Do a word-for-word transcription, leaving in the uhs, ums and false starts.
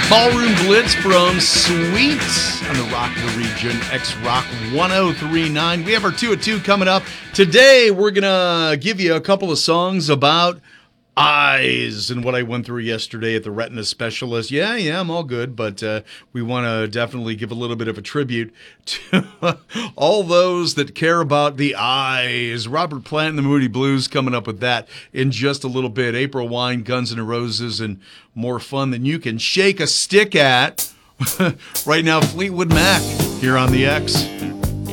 Ballroom Blitz from Sweet on the Rock of the Region, X-Rock one oh three point nine. We have our two at two coming up. Today, we're going to give you a couple of songs about eyes and what I went through yesterday at the retina specialist. Yeah, yeah, I'm all good, but uh, we want to definitely give a little bit of a tribute to all those that care about the eyes. Robert Plant and the Moody Blues coming up with that in just a little bit. April Wine, Guns N' Roses, and more fun than you can shake a stick at. Right now, Fleetwood Mac here on the X.